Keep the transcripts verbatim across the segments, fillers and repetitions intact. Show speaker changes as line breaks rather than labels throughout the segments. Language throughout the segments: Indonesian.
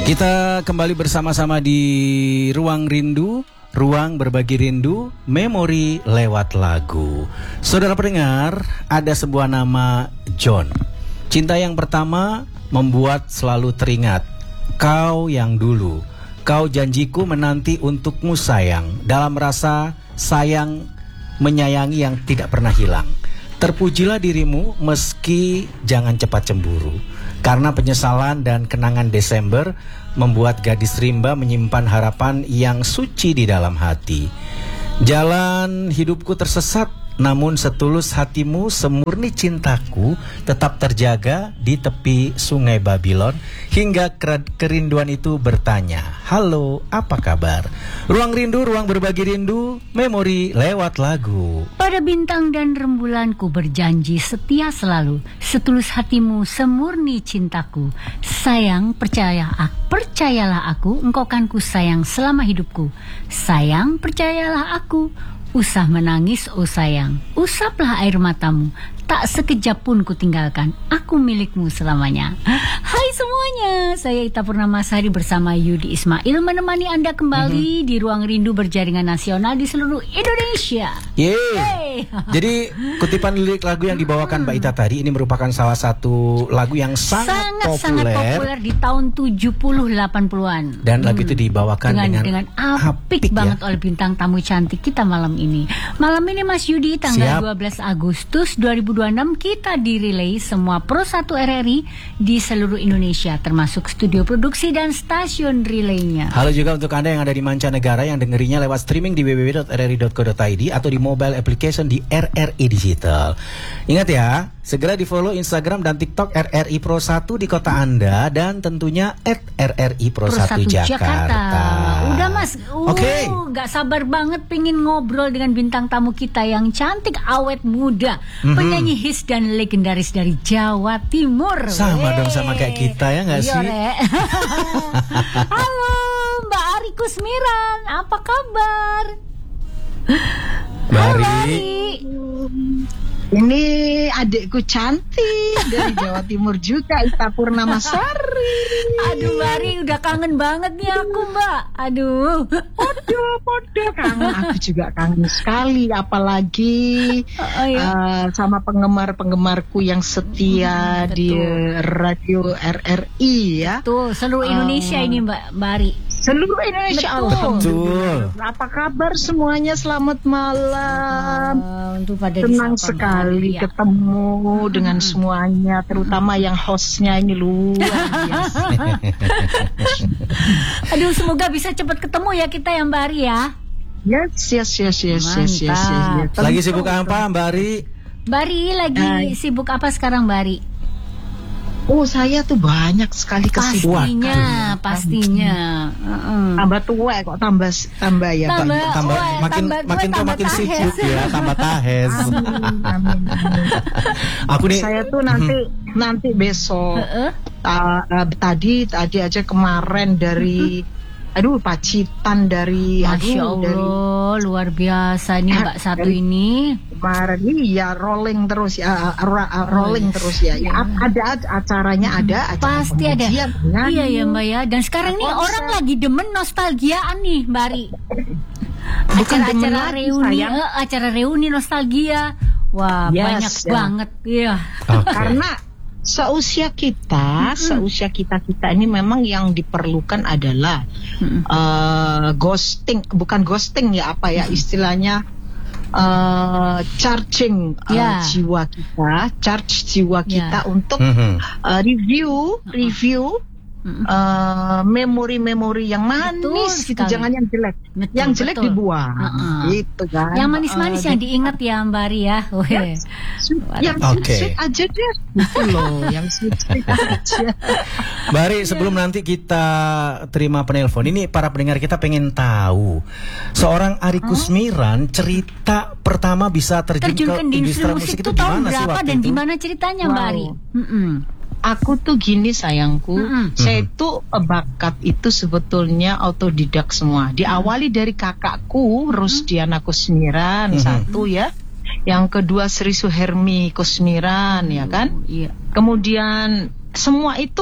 Kita kembali bersama-sama di Ruang Rindu, Ruang Berbagi Rindu, Memori lewat lagu. Saudara pendengar, ada sebuah nama John. Cinta yang pertama membuat selalu teringat. Kau yang dulu, kau janjiku menanti untukmu sayang. Dalam rasa sayang menyayangi yang tidak pernah hilang. Terpujilah dirimu meski jangan cepat cemburu. Karena penyesalan dan kenangan Desember membuat gadis rimba menyimpan harapan yang suci di dalam hati. Jalan hidupku tersesat, namun setulus hatimu, semurni cintaku tetap terjaga di tepi sungai Babylon. Hingga kerinduan itu bertanya, halo, apa kabar? Ruang Rindu, Ruang Berbagi Rindu, Memori lewat lagu.
Pada bintang dan rembulanku berjanji setia selalu. Setulus hatimu, semurni cintaku. Sayang, percaya, percayalah aku, engkau kan ku sayang selama hidupku. Sayang, percayalah aku. Usah menangis, oh sayang, usaplah air matamu. Tak sekejap pun ku tinggalkan, aku milikmu selamanya. Hai semuanya, saya Ita Purnamasari bersama Yudi Ismail menemani Anda kembali mm-hmm. di Ruang Rindu berjaringan nasional di seluruh Indonesia. Yeay.
Jadi kutipan lirik lagu yang dibawakan Mbak Ita tadi ini merupakan salah satu lagu yang sangat,
sangat
populer.
Sangat populer di tahun tujuh puluh delapan puluhan.
Dan hmm. lagu itu dibawakan dengan,
dengan, dengan apik, apik banget ya? Oleh bintang tamu cantik kita malam ini. Malam ini Mas Yudi tanggal Siap. dua belas Agustus dua ribu dua puluh enam kita direlay semua Pro satu R R I di seluruh Indonesia termasuk studio produksi dan stasiun relaynya.
Halo juga untuk Anda yang ada di mancanegara yang dengerinya lewat streaming di w w w dot r r i dot co dot i d atau di mobile application di R R I Digital. Ingat ya, segera di follow Instagram dan TikTok R R I Pro satu di kota Anda dan tentunya at R R I Pro, Pro satu Jakarta. Jakarta.
Udah Mas, uh, Oke. Okay. Gak sabar banget pengen ngobrol dengan bintang tamu kita yang cantik, awet muda, mm-hmm. penyanyi hits dan legendaris dari Jawa Timur.
Sama Wey. dong sama kayak kita ya nggak sih?
Halo Mbak Ari Kusmiran, apa kabar?
Mbak Ari.
Ini adikku cantik dari Jawa Timur juga, Ita Purnamasari.
Aduh Mbak Ari, udah kangen banget nih aku Mbak. Aduh.
Podo, podo kangen. Aku juga kangen sekali. Apalagi oh, iya. uh, sama penggemar-penggemarku yang setia hmm, di radio R R I ya.
Betul, seluruh Indonesia uh, ini Mbak, Mbak Ari.
Seluruh Indonesia.
Betul.
Apa kabar semuanya? Selamat malam. Uh, pada Senang sekali ya. ketemu hmm. dengan semuanya, terutama hmm. yang hostnya ini luar biasa.
Aduh, semoga bisa cepat ketemu ya kita ya Mbak Ari ya.
Yes, yes, yes, yes, yes, yes, yes.
Lagi sibuk apa Mbak Ari?
Mbak Ari lagi uh, sibuk apa sekarang Mbak Ari?
Oh, saya tuh banyak sekali kesibukan.
Pastinya, pastinya. Uh-uh.
Tambah tua kok tambah tambah ya,
tambah,
Pak.
Tambah
uwe,
makin
tambah
makin tua makin sibuk ya, tambah tahes.
Amin, amin, amin.
Aku nih
saya tuh nanti mm-hmm. nanti besok uh-uh. uh, uh, tadi tadi aja kemarin dari aduh Pacitan dari
Masya
aduh
Allah,
dari
luar biasa nih Mbak satu ini.
Kemarin ya rolling terus ya, uh, uh, rolling oh, terus ya. ya. Ada acaranya ada, acara
pasti ada.
Ya,
iya ya Mbak ya. Dan sekarang nih orang lagi demen nostalgiaan nih Mbak Ari. Acara-acara reuni, uh, acara reuni nostalgia. Wah, yes, banyak ya. banget ya.
Okay.
Karena seusia kita, hmm. seusia kita kita ini memang yang diperlukan adalah hmm. uh, ghosting, bukan ghosting ya apa ya istilahnya, uh, charging uh, yeah. jiwa kita, charge jiwa kita yeah. untuk hmm. uh, review, review. Uh, memori-memori yang manis gitu, jangan yang jelek. Betul, yang jelek betul. dibuang. Uh-uh. Gitu kan.
Yang manis-manis uh, yang diingat ya Mbak Ari ya. Oh,
yang yang okay. sweet aja deh. Gitu loh, yang sweet aja.
Mbak Ari, sebelum nanti kita terima penelpon, ini para pendengar kita pengen tahu seorang Ari Kusmiran, cerita pertama bisa terjun, terjun ke industri musik itu gimana sih waktu
dan
itu?
Gimana ceritanya wow. Mbak Ari? Mm-mm.
Aku tuh gini sayangku, mm-hmm. saya itu bakat itu sebetulnya autodidak semua. Diawali dari kakakku Rusdiana Kusmiran mm-hmm. satu ya, yang kedua Sri Suhermi Kusmiran ya kan. Iya. Kemudian semua itu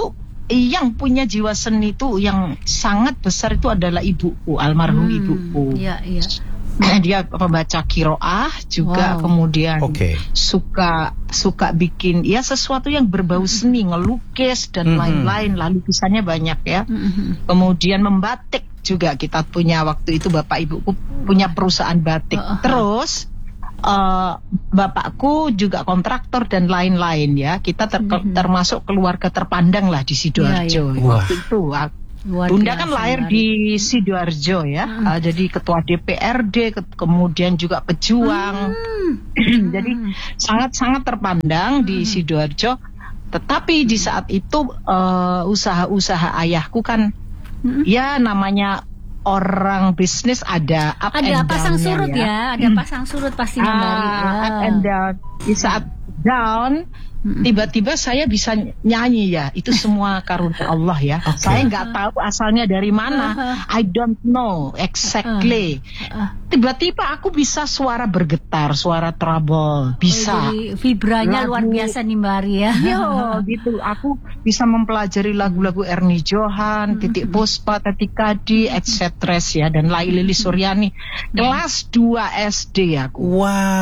yang punya jiwa seni itu yang sangat besar itu adalah ibuku, almarhum
Hmm,
ibuku.
Iya, iya.
Dia pembaca kiroah juga,
Wow.
kemudian
Oke.
suka suka bikin ya sesuatu yang berbau seni, ngelukis dan
Mhm.
lain-lain, lalu lukisannya banyak ya.
Mhm.
Kemudian membatik juga, kita punya waktu itu bapak ibuku punya perusahaan batik.
Uh-huh.
Terus uh, bapakku juga kontraktor dan lain-lain ya. Kita ter-
Mhm.
termasuk keluarga terpandang lah di Sidoarjo.
Iya,
iya.
Waktu itu aku
Luar
Bunda
biasa,
kan lahir
Mbak Ari.
di Sidoarjo ya,
Hmm.
uh, jadi ketua D P R D, ke- kemudian juga pejuang,
Hmm.
jadi sangat-sangat terpandang di
Hmm.
Sidoarjo. Tetapi di saat itu uh, usaha-usaha ayahku kan,
Hmm.
ya namanya orang bisnis ada up
Ada
and
pasang
down-nya
surut ya, ada pasang surut pasti Mbak Ari.
Ah,
Ya.
up and down. Di saat down,
Mm-mm.
tiba-tiba saya bisa nyanyi ya. Itu semua karunia Allah ya.
Oke.
Saya nggak tahu asalnya dari mana. I don't know exactly.
Ah.
Tiba-tiba aku bisa suara bergetar, suara trouble, bisa.
Oh, jadi vibranya
Lagu-
luar biasa nih Mbak Ari ya.
Yo, gitu. Aku bisa mempelajari lagu-lagu Ernie Johan, Titik Puspa, Tati Kadi, et cetera ya, dan Lai Lili Suryani. Kelas dua S D aku.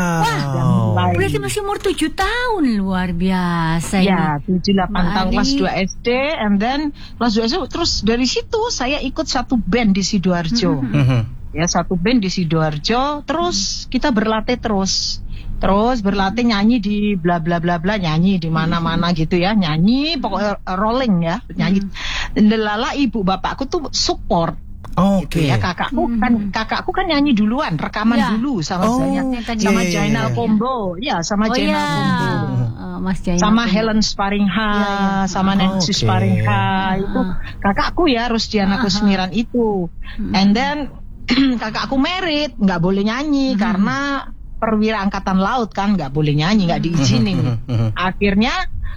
Wow.
Wah,
Berarti masih umur tujuh tahun, luar biasa
Ya,
ini.
tujuh delapan
Mbak
tahun
Ari.
kelas dua S D, and then kelas dua S D, terus dari situ saya ikut satu band di Sidoarjo.
Mhm.
Ya, satu band di Sidoarjo, terus kita berlatih terus. Terus berlatih nyanyi di bla bla bla bla, nyanyi di mana-mana gitu ya, nyanyi pokoknya uh, rolling ya, nyanyi. Dan lala ibu bapakku tuh support.
Oke.
Gitu ya, kakakku kan kakakku kan nyanyi duluan, rekaman
Ya.
dulu sama
Oh,
saya,
yang tadi.
sama
iya, iya,
Jainal
iya.
Pombo, ya sama
Oh
Jainal
ya,
Pombo.
uh, Mas Jainal.
Sama
Pombo.
Helen Sparingha,
Iya, iya.
sama Nancy
Oke.
Sparingha, itu
Ah.
kakakku ya, Rusdiana
Ah,
Kusmiran itu.
Hmm.
And then kakakku merit, nggak boleh nyanyi karena perwira angkatan laut kan, nggak boleh nyanyi, nggak diizinin. Akhirnya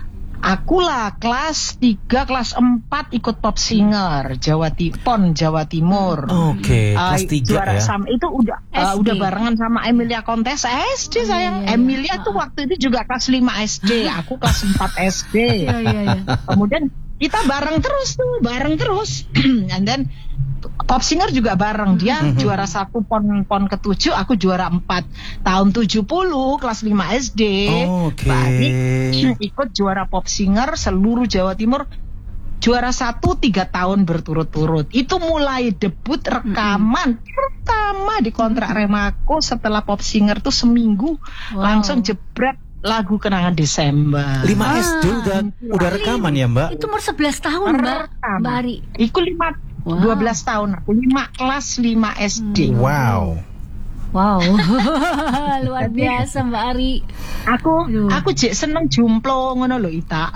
akulah kelas tiga, kelas empat ikut pop singer Jawa Timur, Pon Jawa Timur.
Oke,
Uh,
kelas tiga
juara
ya.
sama itu udah uh,
S D.
udah barengan sama Emilia Kontes S D sayang.
iya, iya.
Emilia tuh waktu itu juga kelas lima S D, aku kelas empat S D.
Iya, iya, iya.
Kemudian kita bareng terus tuh, bareng terus. And then pop singer juga bareng. Dia
Mhm.
juara satu pon pon ketujuh, aku juara empat. Tahun tujuh puluh kelas lima S D.
Oke.
Mbak Ari ikut juara pop singer seluruh Jawa Timur. Juara satu tiga tahun berturut-turut. Itu mulai debut rekaman pertama di kontrak Remako setelah pop singer tuh seminggu
Wow.
langsung jebret lagu Kenangan Desember.
lima S D udah udah rekaman ya, Mbak?
Itu umur sebelas tahun Mbak,
Pertama.
Mbak Ari.
Iku lima
Wow.
dua belas tahun aku, lima kelas lima S D.
Wow.
Wow, luar biasa Mbak Ari.
Aku
Aduh.
aku jek seneng jumplo ngono lho Ita.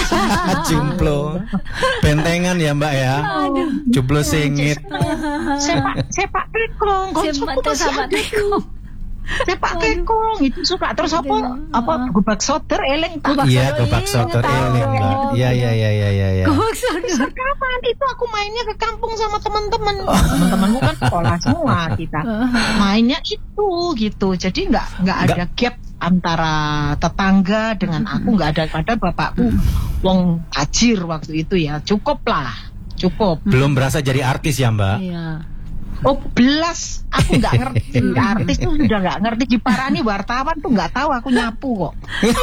Jumplo. Bentengan ya, Mbak ya. Jublo singit.
Sepak sepak tekong,
Sepak
koncoku masih
sama
ada tuh. Sepak tekong itu suka, terus apa apa gubak soder eleng tak.
Iya, gobak sotor eling, Mbak. Iya, iya, iya, iya, iya, iya.
Gobak sodor.
Kapan itu aku mainnya ke kampung sama teman-teman. Teman-temanku kan sekolah semua kita. Mainnya itu gitu. Jadi nggak nggak ada gap antara tetangga dengan aku, nggak ada. Pada bapakku wong tajir waktu itu ya, cukup lah, cukup.
Belum berasa jadi artis ya, Mbak?
Iya.
Oh belas, aku nggak ngerti. Artis tuh sudah nggak ngerti. Diparani wartawan tuh nggak tahu aku nyapu kok.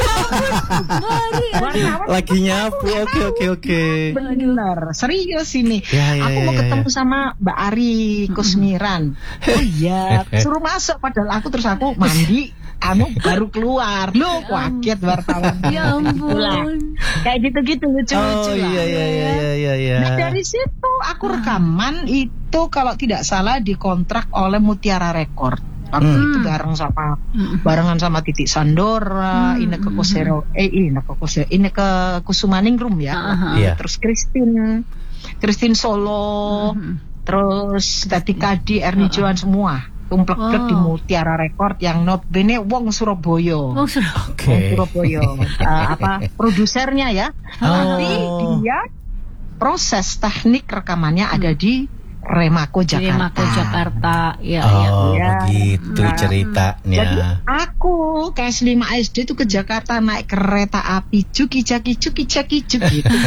Wartawan
Lagi nyapu. Oke, oke, oke.
bener, serius ini.
Ya, ya,
aku
ya,
mau
ya,
ketemu
ya.
sama Mbak Ari Kusmiran. Oh iya, suruh masuk. Padahal aku terus aku mandi, anu baru keluar. Loh, kaget wartawan.
Ya
Itulah.
ampun.
Kayak gitu-gitu lucu-lucu
Oh
lah.
iya, iya, iya, iya, iya, iya.
Nah dari situ aku rekaman itu kalau tidak salah dikontrak oleh Mutiara Record. Waktu
Hmm.
itu bareng sama barengan sama Titik Sandora, Ineke Kosero, eh Ineke Kosero, Ineke Kusumaningrum ya.
Aha.
Iya.
Terus Christine, Christine Solo, terus Tati Kadi, Ernie Johan semua. Tumplek-plek di
Wow.
Mutiara Record yang notabene wong Surabaya.
Oh, sudah.
Oke.
Wong Surabaya. Eh, apa produsernya ya.
Oh.
Tapi dia proses teknik rekamannya ada di Remako Jakarta.
Remako Jakarta, ya,
Oh,
ya.
begitu
Nah,
ceritanya.
Jadi aku kelas lima S D itu ke Jakarta naik kereta api cuki caki cuki caki cuki gitu.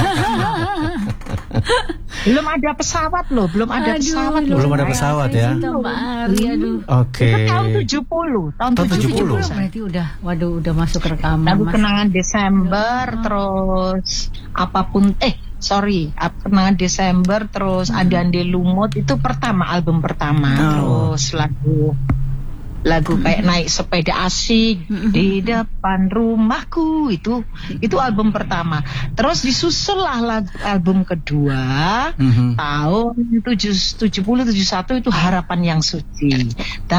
Belum ada pesawat loh, belum ada
Aduh,
pesawat loh.
Belum ada pesawat ya.
Cinta Mbak Ari, aduh.
Oke.
Itu tahun tujuh puluh, tahun
Tahun
tujuh puluh.
tujuh puluh.
Berarti udah, waduh, udah masuk rekaman.
Lagu
Mas.
kenangan Desember, terus apapun, eh sorry, ap- kenangan Desember, terus Ande Ande Lumut itu pertama, album pertama,
Oh.
terus lagu lagu kayak naik sepeda asik di depan rumahku itu itu album pertama. Terus disusul lah lagu, album kedua
Mhm.
tahun tujuh puluh tujuh puluh satu itu Harapan yang Suci.